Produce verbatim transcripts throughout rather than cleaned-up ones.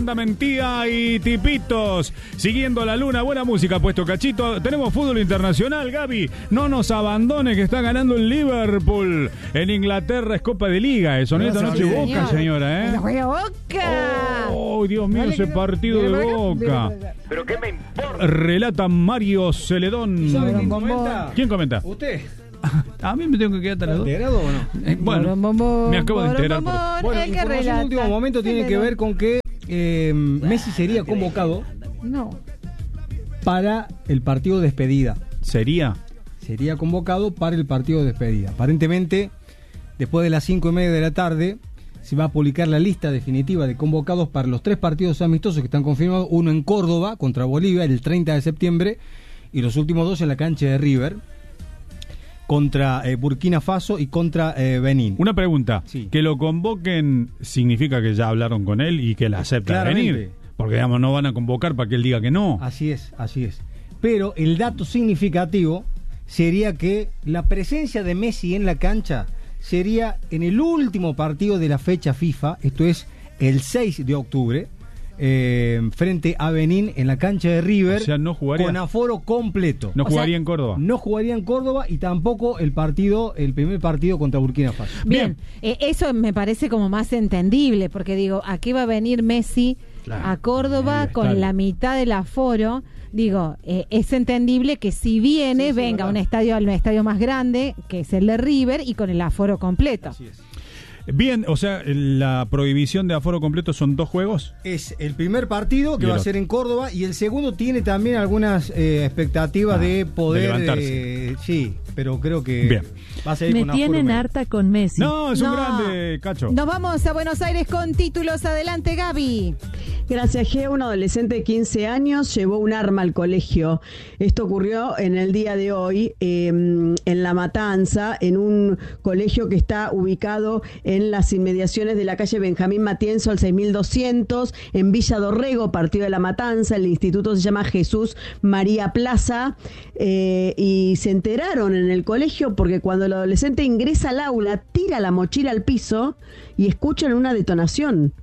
Mentía y Tipitos, siguiendo la luna, buena música, puesto Cachito. Tenemos fútbol internacional, Gaby, no nos abandone que está ganando el Liverpool. En Inglaterra es Copa de Liga, eso, ¿no? Esta noche señor. Boca, señora, ¿eh? ¡Juega Boca! Oh, Dios mío, ese partido de Boca. ¿Pero qué me importa? Relata Mario Celedón. ¿Sabe quién comenta? ¿Quién comenta? ¿Usted? A mí me tengo que quedar hasta las dos. ¿Enterado o no? Eh, bueno, me acabo de enterar. por- Bueno, el que información relata. de último momento tiene que ver con que eh, Messi sería convocado No. para el partido de despedida. ¿Sería? Sería convocado para el partido de despedida. Aparentemente, después de las cinco y media de la tarde, se va a publicar la lista definitiva de convocados para los tres partidos amistosos que están confirmados. Uno en Córdoba contra Bolivia el treinta de septiembre y los últimos dos en la cancha de River contra eh, Burkina Faso y contra eh, Benín. Una pregunta. Sí. Que lo convoquen significa que ya hablaron con él y que la acepta Claramente. venir. Porque, digamos, no van a convocar para que él diga que no. Así es, así es. Pero el dato significativo sería que la presencia de Messi en la cancha sería en el último partido de la fecha FIFA, esto es el seis de octubre, eh, frente a Benín en la cancha de River, O sea, no jugaría. con aforo completo. No O jugaría sea, en Córdoba. No jugaría en Córdoba y tampoco el partido, el primer partido contra Burkina Faso. Bien, eh, eso me parece como más entendible, porque digo, aquí va a venir Messi Claro, a Córdoba en el con estadio. la mitad del aforo. Digo, eh, es entendible que si viene, Sí, sí, venga a un verdad. estadio, al estadio más grande, que es el de River, y con el aforo completo. Así es. Bien, o sea, la prohibición de aforo completo son dos juegos. Es el primer partido que Y el va a otro. ser en Córdoba y el segundo tiene también algunas eh, expectativas Ah, de poder... de levantarse. eh, sí, pero creo que Bien. va a ser Me con aforo tienen menos. harta con Messi. No, es un No. grande, Cacho. Nos vamos a Buenos Aires con títulos. Adelante, Gaby. Gracias, G. Un adolescente de quince años llevó un arma al colegio. Esto ocurrió en el día de hoy eh, en La Matanza, en un colegio que está ubicado en las inmediaciones de la calle Benjamín Matienzo al seis mil doscientos, en Villa Dorrego, partido de La Matanza. El instituto se llama Jesús María Plaza eh, y se enteraron en el colegio porque cuando el adolescente ingresa al aula, tira la mochila al piso y escuchan una detonación.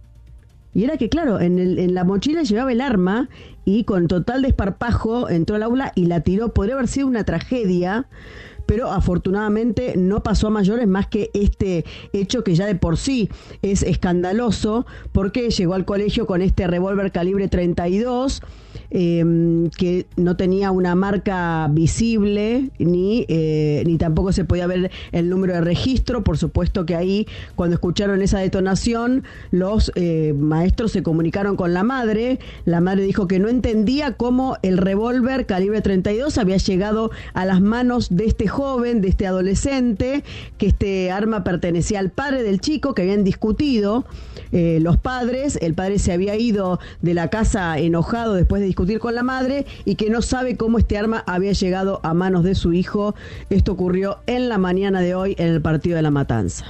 Y era que, claro, en, el, en la mochila llevaba el arma y con total desparpajo entró al aula y la tiró. Podría haber sido una tragedia, pero afortunadamente no pasó a mayores más que este hecho que ya de por sí es escandaloso, porque llegó al colegio con este revólver calibre treinta y dos, eh, que no tenía una marca visible, ni, eh, ni tampoco se podía ver el número de registro. Por supuesto que ahí, cuando escucharon esa detonación, los eh, maestros se comunicaron con la madre. La madre dijo que no entendía cómo el revólver calibre treinta y dos había llegado a las manos de este joven, de este adolescente, que este arma pertenecía al padre del chico, que habían discutido eh, los padres. El padre se había ido de la casa enojado después de discutir con la madre y que no sabe cómo este arma había llegado a manos de su hijo. Esto ocurrió en la mañana de hoy en el partido de La Matanza.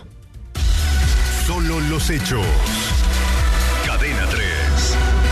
Solo los hechos. Cadena tres.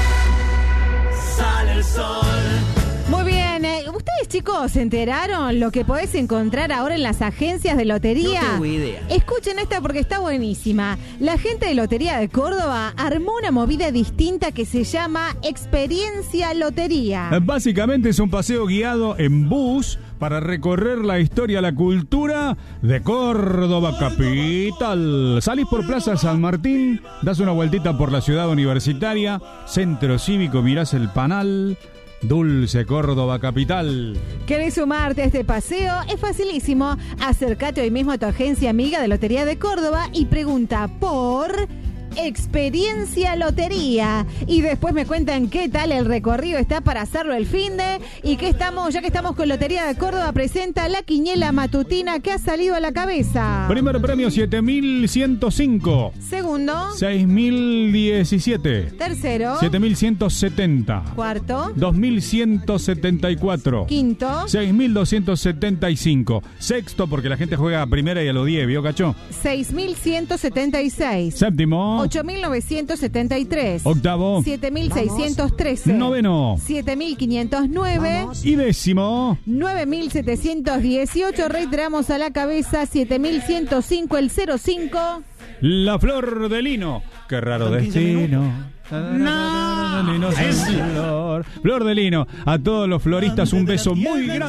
Sale el sol. Muy bien, eh, ¿ustedes, chicos, se enteraron lo que podés encontrar ahora en las agencias de lotería? No tengo idea. Escuchen esta porque está buenísima. La gente de Lotería de Córdoba armó una movida distinta que se llama Experiencia Lotería. Básicamente es un paseo guiado en bus para recorrer la historia, la cultura de Córdoba capital. Salís por Plaza San Martín, das una vueltita por la ciudad universitaria, centro cívico, mirás el panal, Dulce Córdoba capital. ¿Querés sumarte a este paseo? Es facilísimo. Acércate hoy mismo a tu agencia amiga de Lotería de Córdoba y pregunta por Experiencia Lotería. Y después me cuentan qué tal el recorrido está para hacerlo el finde. Y que estamos, ya que estamos con Lotería de Córdoba, presenta la quiniela matutina que ha salido a la cabeza. Primer premio siete mil ciento cinco. Segundo. seis mil diecisiete. Tercero. siete mil ciento setenta. Cuarto. dos mil ciento setenta y cuatro. Quinto. seis mil doscientos setenta y cinco. Sexto, porque la gente juega a primera y a los diez, ¿vio, Cacho? seis mil ciento setenta y seis. Séptimo. ocho mil novecientos setenta y tres. Octavo. siete mil seiscientos trece. Noveno. siete mil quinientos nueve. Y décimo. nueve mil setecientos dieciocho. Reiteramos a la cabeza. siete mil ciento cinco. El cero cinco. La flor de lino. Qué raro Son quince destino. Flor, Flor de lino. A todos los floristas un beso muy grande.